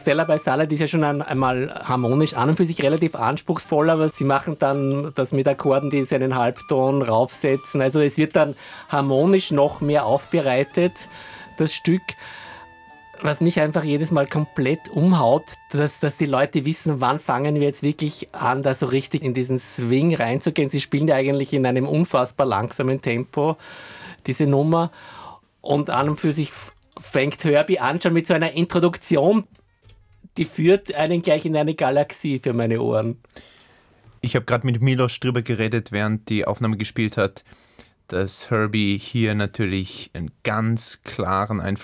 Interstellar by Starlight ist ja schon einmal harmonisch an und für sich relativ anspruchsvoll, aber sie machen dann das mit Akkorden, die einen Halbton raufsetzen. Also es wird dann harmonisch noch mehr aufbereitet, das Stück. Was mich einfach jedes Mal komplett umhaut, dass die Leute wissen, wann fangen wir jetzt wirklich an, da so richtig in diesen Swing reinzugehen. Sie spielen ja eigentlich in einem unfassbar langsamen Tempo, diese Nummer. Und an und für sich fängt Herbie an, schon mit so einer Introduktion, die führt einen gleich in eine Galaxie für meine Ohren. Ich habe gerade mit Milos drüber geredet, während die Aufnahme gespielt hat, dass Herbie hier natürlich einen ganz klaren Einfluss